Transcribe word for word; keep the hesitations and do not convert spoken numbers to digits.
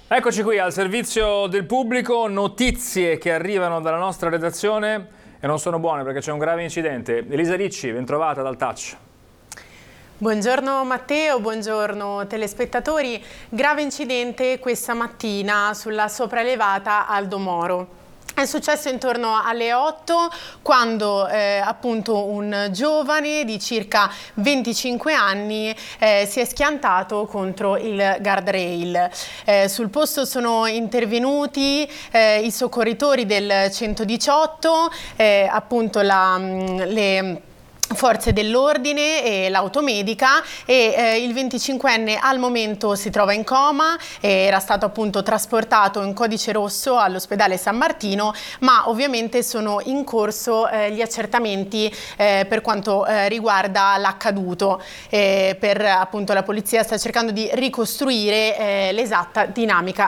Eccoci qui al servizio del pubblico, notizie che arrivano dalla nostra redazione e non sono buone perché c'è un grave incidente. Elisa Ricci, ben trovata dal Touch. Buongiorno Matteo, buongiorno telespettatori. Grave incidente questa mattina sulla sopraelevata Aldo Moro. È successo intorno alle otto quando eh, appunto un giovane di circa venticinque anni eh, si è schiantato contro il guardrail. Eh, sul posto sono intervenuti eh, i soccorritori del centodiciotto, eh, appunto la, le forze dell'ordine e l'automedica e eh, il venticinquenne al momento si trova in coma, era stato appunto trasportato in codice rosso all'ospedale San Martino, ma ovviamente sono in corso eh, gli accertamenti eh, per quanto eh, riguarda l'accaduto. Eh, per appunto la polizia sta cercando di ricostruire eh, l'esatta dinamica